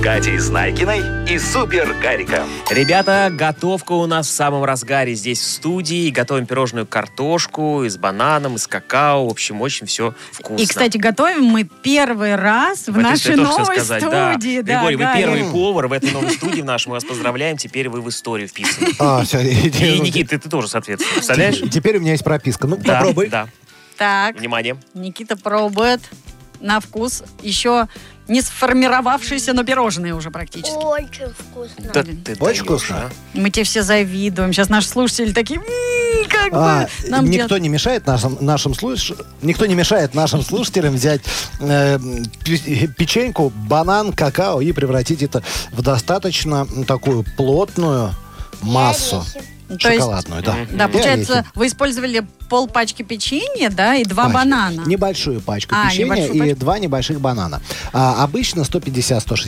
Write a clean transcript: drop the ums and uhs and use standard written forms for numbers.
Катей Знайкиной и Супер Гариком. Ребята, готовка у нас в самом разгаре здесь в студии. Готовим пирожную картошку и с бананом, и с какао. В общем, очень все вкусно. И, кстати, готовим мы первый раз в нашей новой студии. Да. Григорий, вы первый повар в этой новой студии в нашей. Мы вас поздравляем. Теперь вы в историю вписаны. И, Никит, ты тоже, соответственно. Представляешь? Теперь у меня есть прописка. Ну, попробуй. Да. Так. Внимание. Никита пробует на вкус еще не сформировавшиеся, но пирожные уже практически. Очень вкусно. Да Очень вкусно. Мы тебе все завидуем. Сейчас наши слушатели такие, как бы нам никто не мешает нашим слушателям взять печеньку, банан, какао и превратить это в достаточно такую плотную массу. Шоколадную, да. Да, получается, вы использовали полпачки печенья, да, и 2 банана. Небольшую пачку печенья и 2 небольших банана. Обычно 150-160